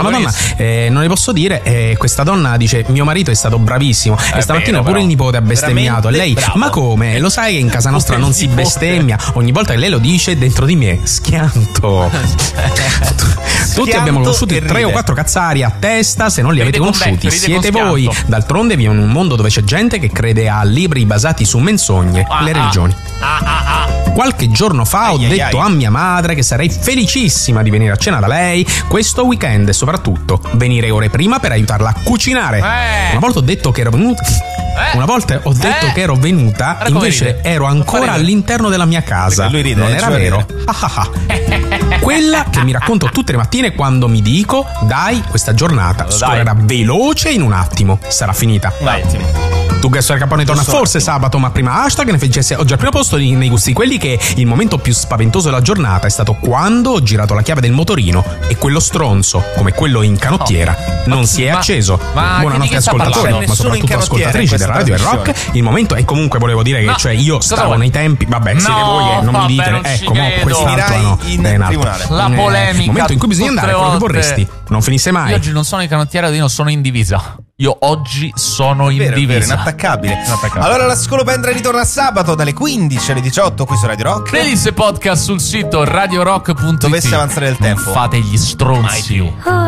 Madonna, non le posso dire, questa donna dice mio marito è stato bravissimo e stamattina pure il nipote ha bestemmiato e lei bravo. Ma come? Lo sai che in casa nostra non si bestemmia? Ogni volta che lei lo dice dentro di me schianto. Tutti abbiamo conosciuto 3 o 4 cazzari a testa, se non li avete conosciuti siete voi. D'altronde viviamo in un mondo dove c'è gente che crede a libri basati su menzogne, le religioni. Qualche giorno fa ho detto a mia madre che sarei felicissima di venire a cena da lei questo weekend e soprattutto venire ore prima per aiutarla a cucinare. Una volta ho detto che ero venuta che ero venuta, invece ero ancora all'interno della mia casa. Lui ride, non era vero? Quella che mi racconto tutte le mattine quando mi dico dai, questa giornata scorrerà veloce in un attimo, sarà finita. Tu che il Capone torna forse sabato, ma prima hashtag ne facesse oggi al primo posto nei gusti quelli che il momento più spaventoso della giornata è stato quando ho girato la chiave del motorino e quello stronzo, come quello in canottiera, non si è acceso. Buonanotte ascoltatori, ma soprattutto ascoltatrici del Radio e Rock. Il momento è comunque volevo dire che cioè io stavo nei tempi, vabbè, siete voi e non mi dite ecco, quest'altro no, in tribunale. La polemica. Il momento in cui bisogna andare, quello che vorresti non finisse mai. Io oggi non sono in canottiera, io non sono in divisa. Io oggi sono in divisa. Inattaccabile. Allora la Scolopendra ritorna sabato dalle 15 alle 18 qui su Radio Rock. Playlist e podcast sul sito radiorock.it. Dovesse avanzare il tempo, non fate gli stronzi.